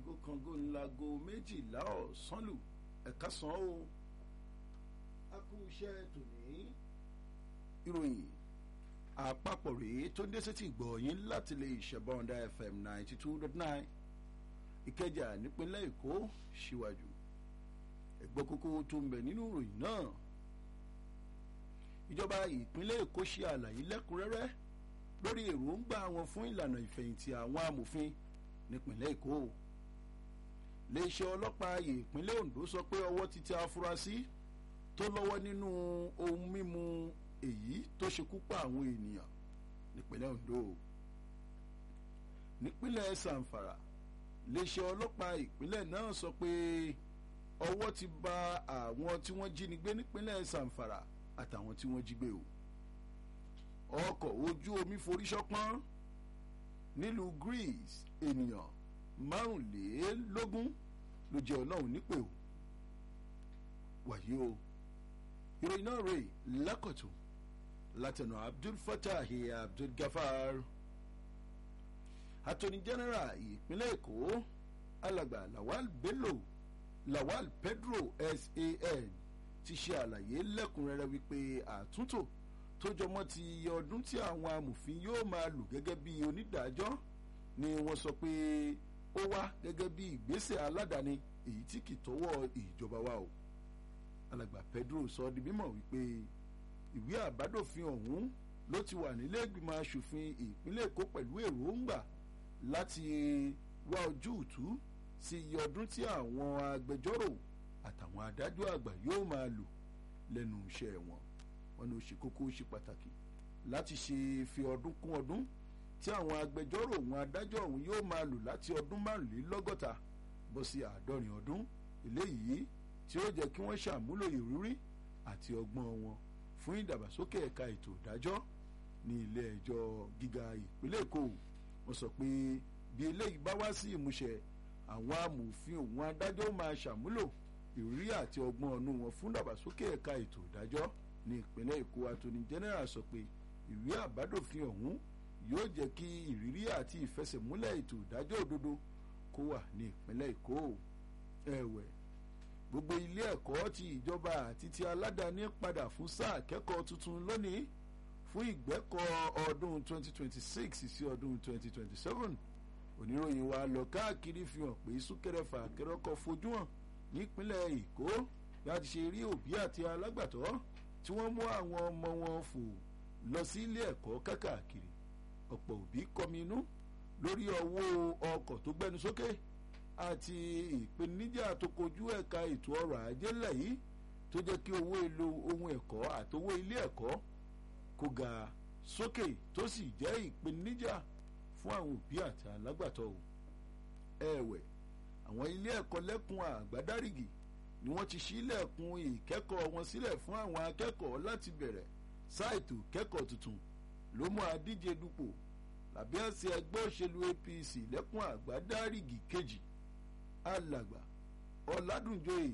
kàngókàngó ńlágo méjìlá ọ̀sán lù ẹ̀ka sàn ó a kú iṣẹ́ tòní. ìròyìn àpapọ̀ rèé tó ń dé sétí ìgbọ̀nyín láti lè ṣẹ̀bọ̀ǹda FM 92.9 Ìkẹjà nípínlẹ̀ Èkó síwájú ẹ̀gbọ́n kókó tó ń bẹ nínú ìròyìn náà. Ìjọba ìpínlẹ̀ Èkó ṣe àlàyé lẹ́kùnrẹ́rẹ́ lórí èròǹgbà wọn fún ìlànà ìfẹ̀yìntì àwọn amòfin nípínlẹ̀ Èkó. Iléeṣẹ́ ọlọ́pàá ìpínlẹ̀ Ondo sọ pé ọwọ́ ti tẹ afurasí tó lọ́wọ́ nínú ohun mímu èyí tó ṣekú pa àwọn ènìyàn nípínlẹ̀ Ondo. Nípínlẹ̀ Zamfara iléeṣẹ́ ọlọ́pàá ìpínlẹ̀ náà sọ pé ọwọ́ ti bà àwọn tí wọ́n jí nígbé nípínlẹ̀ Zamfara àtàwọn tí wọ́n jí gbé o. Ọkọ̀ ojú omi forí ṣọpọ́n nílùú Greece ènìyàn 25 ló jẹ́ Ọlọ́run nípè o. Wàyí o ìròyìn náà rèé lákọ̀tún látẹnu Abdul Fattah Abdul Gafar. Attorney General ìpínlẹ̀ Èkó alàgbà Lawal Pedro SAN ti ṣe àlàyé lẹ́kùnrẹ́rẹ́ wípé àtúntò tó jọmọ́ ti iye ọdún tí àwọn amòfin yóò máa lò gẹ́gẹ́ bí onídàájọ́ ni wọ́n sọ pé ó wá gẹ́gẹ́ bí ìgbésẹ̀ aládàáni èyí tí kì í tọwọ́ ìjọba wa o. Alàgbà Pedro sọ di mímọ̀ wípé ìwé àbádòfin ọ̀hún ló ti wà nílé ìgbìmọ̀ asòfin ìpínlẹ̀ Èkó pẹ̀lú èròǹgbà láti wá ojútùú sí iye ọdún tí àwọn agbẹjọ́rò àtàwọn adájọ́ àgbà yóò máa lò lẹ́nu iṣẹ́ wọn. Wọ́n ní ó ṣe kókó ṣe pàtàkì láti ṣe fi ọdún kún ọdún tí àwọn agbẹjọ́rò òun adájọ́ òun yóò máa lò láti ọdún 65 bọ́ sí 70 ọdún eléyìí tí ó jẹ́ kí wọ́n ṣàmúlò ìrírí àti ọgbọ́n wọn fún ìdàgbàsókè ẹ̀ka ètò ìdájọ́ ní ilé ẹjọ́ gíga ìpínlẹ̀ Èkó. Wọ́n sọ pé bí eléyìí bá wá sí ìmúṣẹ àwọn amòfin òun adájọ́ máa ṣàmúlò ìrírí àti ọgbọ́n ọnú wọn fún ìdàgbàsókè ẹ̀ka ètò ìdájọ́ ní ìpínlẹ̀ Èkó. Attorney General sọ pé ìwé àbádòfin ọ̀hún yóò jẹ́ kí ìrírí àti ìfẹsẹ̀múlẹ̀ ètò ìdájọ́ òdodo kó wà ní ìpínlẹ̀ Èkó. Ẹ̀wẹ̀ gbogbo ilé ẹ̀kọ́ ti ìjọba àti ti aládàáni padà fún sáà kẹ́kọ̀ọ́ tuntun lónìí fún ìgbẹ́kọ̀ ọdún 2026 sí ọdún 2027. Oníròyìn wa lọ káàkiri fi hàn pé súnkẹrẹfà kẹrọkọ fojú hàn nípínlẹ̀ Èkó láti ṣe rí òbí àti alágbàtọ́ tí wọ́n mú àwọn ọmọ wọn fò lọ sí ilé ẹ̀kọ́ káàkiri. Ọ̀pọ̀ òbí kọminú lórí ọwọ́ ọkọ̀ tó gbẹnu sókè àti ìpèníjà tó kojú ẹ̀ka ètò ọrọ̀ ajé ńlẹ̀ yìí tó jẹ́ kí owó èlò ohun ẹ̀kọ́ àtowó ilé ẹ̀kọ́ kó ga sókè tó sì jẹ́ ìpèníjà fún àwọn òbí àti alágbàtọ́ o. Ẹ̀wẹ̀ àwọn ilé ẹ̀kọ́ lẹ́kùn àgbádárìgì ni wọ́n ti ṣílẹ̀kùn ìkẹ́kọ̀ọ́ wọn sílẹ̀ fún àwọn akẹ́kọ̀ọ́ láti bẹ̀rẹ̀ sáà ètò ìkẹ́kọ̀ọ́ tuntun ló mú adíje dupò lábẹ́ àsíá ẹgbẹ́ òṣèlú APC lẹ́kùn àgbádárìgì kejì alàgbà Ọládùnjoyè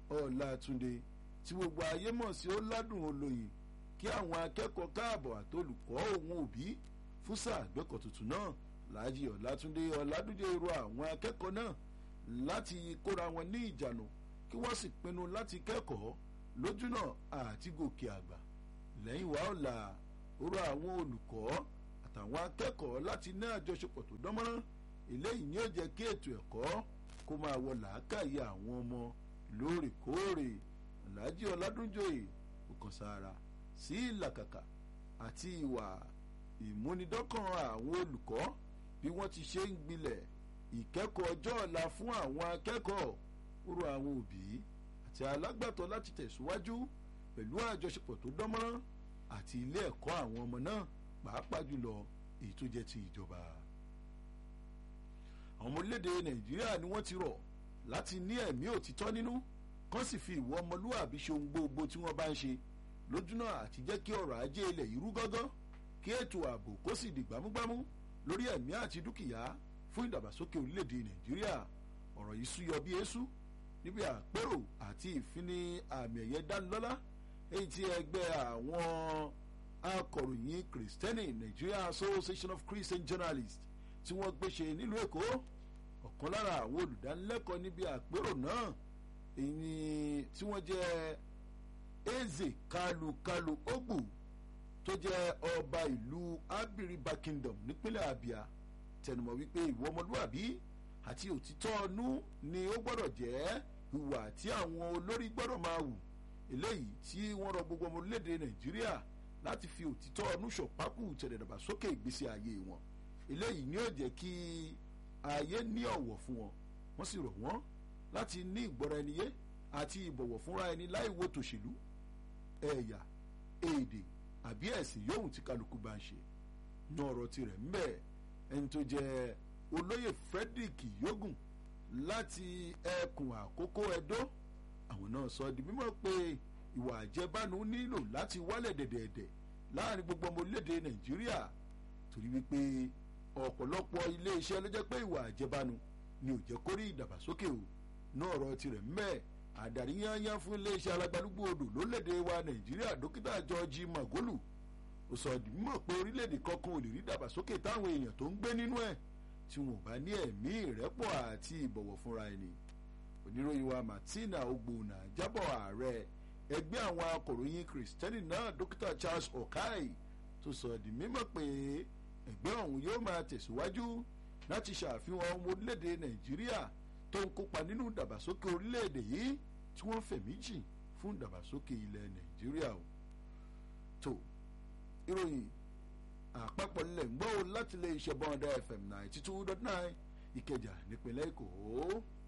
Ọlátúndé tí gbogbo ayé mọ̀ sí Ọládùn Olóyè kí àwọn akẹ́kọ̀ọ́ káàbọ̀ àtolùkọ́ òun òbí fún sáà ìgbẹ́kọ̀ tuntun náà. Láàjì Ọlátúndé Ọládùnjoyè rọ àwọn akẹ́kọ̀ọ́ náà láti kóra wọn ní ìjánu kí wọ́n sì pinnu láti kẹ́kọ̀ọ́ lójúnà àti gòkè àgbà. Lẹ́yìn wá ọ̀la ó rọ àwọn olùkọ́ àtàwọn akẹ́kọ̀ọ́ láti ní àjọṣepọ̀ tó dánmọ́rán. Eléyìí ni ó jẹ́ kí ètò ẹ̀kọ́ kó máa wọ làákàyè àwọn ọmọ lóòrèkóòrè. Láàjì Ọládùnjoyè ó kàn sára sí ìlàkàkà àti ìwà ìmúnidọ́kàn àwọn olùkọ́ bí wọ́n ti ṣe ń gbilẹ̀ ìkẹ́kọ̀ọ́ ọjọ́ ọ̀la fún àwọn akẹ́kọ̀ọ́. Ó rọ àwọn òbí àti alágbàtọ́ láti tẹ̀síwájú pẹ̀lú àjọṣepọ̀ tó dánmọ́rán àti ilé ẹ̀kọ́ àwọn ọmọ náà pàápàá jùlọ èyí tó jẹ́ ti ìjọba. Àwọn ọmọ orílẹ̀-èdè Nàìjíríà ni wọ́n ti rọ̀ láti ní ẹ̀mí òtítọ́ nínú kán sì fi ìwọ ọmọlúwàbí ṣe ohun gbogbo tí wọ́n bá ń ṣe lójúnà àti jẹ́ kí ọrọ̀ ajé ilẹ̀ yìí rú gọ́gọ́ kí ètò ààbò kó sì di gbámúgbámú lórí ẹ̀mí àti dúkìá fún ìdàgbàsókè orílẹ̀-èdè Nàìjíríà. Ọ̀rọ̀ yìí súyọ bí eṣú níbi àpérò àti ìfini àmì ẹ̀yẹ dánilọ́lá èyí tí ẹgbẹ́ àwọn akọ̀ròyìn Kristẹni Nigeria Association of Christian Journalists tí wọ́n gbé ṣe nílùú Èkó ọ̀kan lára àwọn olùdánilẹ́kọ̀ọ́ níbi àpérò náà èyí tí wọ́n jẹ́ Eze Kalu Ogbu tó jẹ́ ọba ìlú Abiriba Kingdom nípínlẹ̀ Abia tẹnumọ́ wípé ìwọ ọmọlúwàbí àti òtítọ́ ọnú ni ó gbọ́dọ̀ jẹ́ ìwà tí àwọn olórí gbọ́dọ̀ máa wù eléyìí tí wọ́n rọ gbogbo ọmọ orílẹ̀-èdè Nàìjíríà láti fi òtítọ́ ọnú ṣọ̀pákù tẹ̀dẹ̀dàgbàsókè ìgbésí ayé wọn eléyìí ni ó jẹ́ kí ayé ní ọ̀wọ̀ fún wọn wọ́n sì rọ̀ wọ́n láti ní ìgbọ́ra ẹni yé àti ìbọ̀wọ̀ fúnra ẹni láì wo tòṣèlú ẹ̀yà èdè àbí ẹ̀sìn yòówù tí kálukú bá ń ṣe ní ọ̀rọ̀ tirẹ̀ ńbẹ̀ ẹni tó jẹ́ olóyè Frederick Yogun láti ẹkùn àkókò Ẹdó àwọn náà sọ di mímọ̀ pé ìwà àjẹbánu nílò láti wálẹ̀ dẹ̀dẹ̀dẹ̀ láàrin gbogbo ọmọ orílẹ̀-èdè Nàìjíríà torí wípé ọ̀pọ̀lọpọ̀ ilé-iṣẹ́ ló jẹ́ pé ìwà àjẹbánu ni ò jẹ́ kó rí ìdàgbàsókè o ní ọ̀rọ̀ tirẹ̀ ńbẹ̀ àdàrí yányán fún iléeṣẹ́ alágbálúgbò odò lórílẹ̀‐èdè wa Nàìjíríà dókítà George Magolu ó sọ di mímọ̀ pé orílẹ̀‐èdè kankan ò lè rí ìdàgbàsókè táwọn èèyàn tó ń gbé nínú ẹ̀ tí wọn ò bá ní ẹ̀mí ìrẹ́pọ̀ àti ìbọ̀wọ̀ fúnra ẹni oníròyìn wa Martina Ogbonna jábọ̀ ààrẹ ẹgbẹ́ àwọn akọ̀ròyìn Kristẹni náà dókítà Charles Okai tó sọ di mímọ̀ pé ẹgbẹ́ ọ̀hún yóò máa tẹ̀síwájú láti ṣàfihàn ọmọ orílẹ̀‐èdè Nàìjíríà tó ń kópa nínú ìdàgbàsókè orílẹ̀-èdè yìí tí wọ́n fẹ̀mí jìn fún ìdàgbàsókè ilẹ̀ Nàìjíríà o. tó ìròyìn àpapọ̀ nílẹ̀ ń gbọ́ láti ilé iṣẹ́ Bond FM 92.9 Ìkẹjà nípínlẹ̀ Èkó.